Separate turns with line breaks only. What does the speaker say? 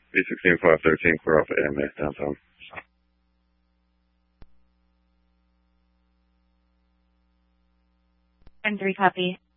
B16 513, clear off AMA downtown.
10-3 copy.